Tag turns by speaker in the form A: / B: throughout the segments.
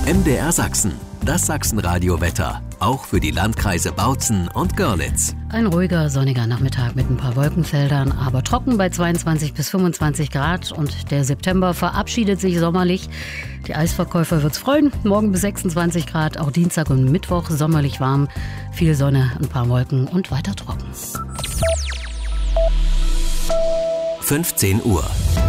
A: MDR Sachsen, das Sachsenradio-Wetter, auch für die Landkreise Bautzen und Görlitz.
B: Ein ruhiger, sonniger Nachmittag mit ein paar Wolkenfeldern, aber trocken bei 22 bis 25 Grad. Und der September verabschiedet sich sommerlich. Die Eisverkäufer wird's freuen. Morgen bis 26 Grad, auch Dienstag und Mittwoch sommerlich warm. Viel Sonne, ein paar Wolken und weiter trocken.
A: 15 Uhr.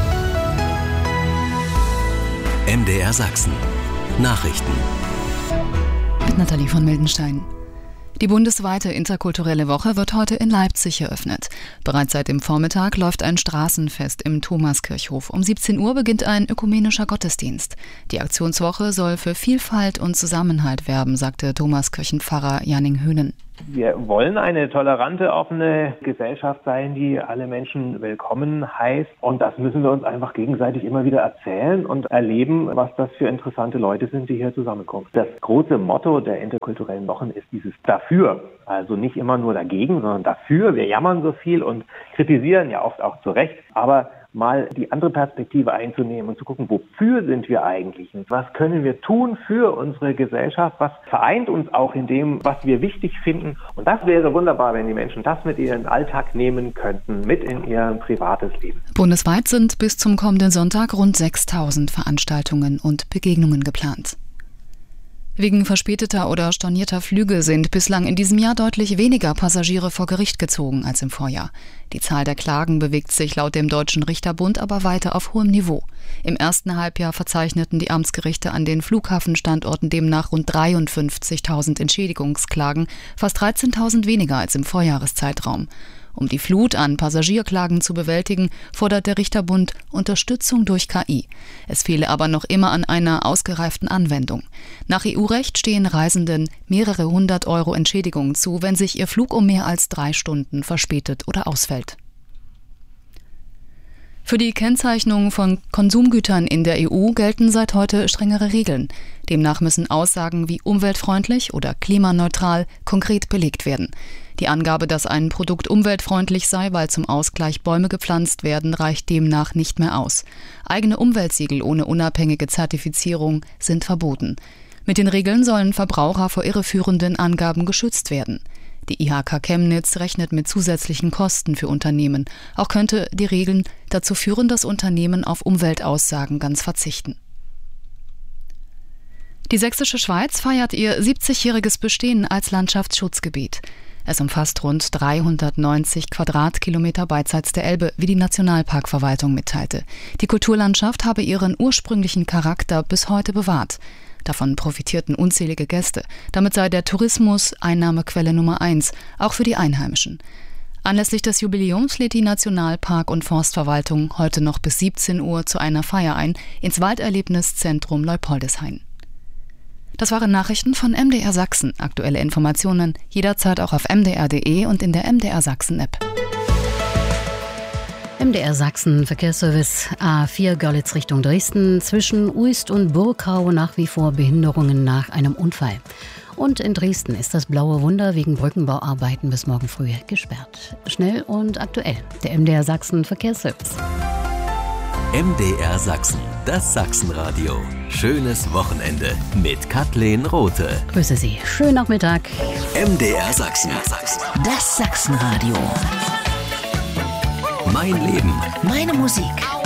A: MDR Sachsen. Nachrichten.
C: Mit Nathalie von Mildenstein. Die bundesweite interkulturelle Woche wird heute in Leipzig eröffnet. Bereits seit dem Vormittag läuft ein Straßenfest im Thomaskirchhof. Um 17 Uhr beginnt ein ökumenischer Gottesdienst. Die Aktionswoche soll für Vielfalt und Zusammenhalt werben, sagte Thomaskirchenpfarrer Janning Höhnen.
D: Wir wollen eine tolerante, offene Gesellschaft sein, die alle Menschen willkommen heißt. Und das müssen wir uns einfach gegenseitig immer wieder erzählen und erleben, was das für interessante Leute sind, die hier zusammenkommen. Das große Motto der interkulturellen Wochen ist dieses Dafür. Also nicht immer nur dagegen, sondern dafür. Wir jammern so viel und kritisieren ja oft auch zu Recht. Aber mal die andere Perspektive einzunehmen und zu gucken, wofür sind wir eigentlich und was können wir tun für unsere Gesellschaft, was vereint uns auch in dem, was wir wichtig finden. Und das wäre wunderbar, wenn die Menschen das mit ihren Alltag nehmen könnten, mit in ihr privates Leben.
C: Bundesweit sind bis zum kommenden Sonntag rund 6.000 Veranstaltungen und Begegnungen geplant. Wegen verspäteter oder stornierter Flüge sind bislang in diesem Jahr deutlich weniger Passagiere vor Gericht gezogen als im Vorjahr. Die Zahl der Klagen bewegt sich laut dem Deutschen Richterbund aber weiter auf hohem Niveau. Im ersten Halbjahr verzeichneten die Amtsgerichte an den Flughafenstandorten demnach rund 53.000 Entschädigungsklagen, fast 13.000 weniger als im Vorjahreszeitraum. Um die Flut an Passagierklagen zu bewältigen, fordert der Richterbund Unterstützung durch KI. Es fehle aber noch immer an einer ausgereiften Anwendung. Nach EU-Recht stehen Reisenden mehrere 100 € Entschädigung zu, wenn sich ihr Flug um mehr als 3 Stunden verspätet oder ausfällt. Für die Kennzeichnung von Konsumgütern in der EU gelten seit heute strengere Regeln. Demnach müssen Aussagen wie umweltfreundlich oder klimaneutral konkret belegt werden. Die Angabe, dass ein Produkt umweltfreundlich sei, weil zum Ausgleich Bäume gepflanzt werden, reicht demnach nicht mehr aus. Eigene Umweltsiegel ohne unabhängige Zertifizierung sind verboten. Mit den Regeln sollen Verbraucher vor irreführenden Angaben geschützt werden. Die IHK Chemnitz rechnet mit zusätzlichen Kosten für Unternehmen. Auch könnte die Regeln dazu führen, dass Unternehmen auf Umweltaussagen ganz verzichten. Die Sächsische Schweiz feiert ihr 70-jähriges Bestehen als Landschaftsschutzgebiet. Es umfasst rund 390 Quadratkilometer beidseits der Elbe, wie die Nationalparkverwaltung mitteilte. Die Kulturlandschaft habe ihren ursprünglichen Charakter bis heute bewahrt. Davon profitierten unzählige Gäste. Damit sei der Tourismus Einnahmequelle Nummer 1, auch für die Einheimischen. Anlässlich des Jubiläums lädt die Nationalpark- und Forstverwaltung heute noch bis 17 Uhr zu einer Feier ein ins Walderlebniszentrum Leupoldeshain. Das waren Nachrichten von MDR Sachsen. Aktuelle Informationen jederzeit auch auf mdr.de und in der MDR Sachsen-App.
B: MDR Sachsen Verkehrsservice A4 Görlitz Richtung Dresden. Zwischen Uist und Burkau nach wie vor Behinderungen nach einem Unfall. Und in Dresden ist das Blaue Wunder wegen Brückenbauarbeiten bis morgen früh gesperrt. Schnell und aktuell. Der MDR Sachsen Verkehrsservice.
A: MDR Sachsen, das Sachsenradio. Schönes Wochenende mit Kathleen Rothe.
B: Grüße Sie. Schönen Nachmittag.
A: MDR Sachsen.
E: Das Sachsenradio.
A: Mein Leben.
E: Meine Musik.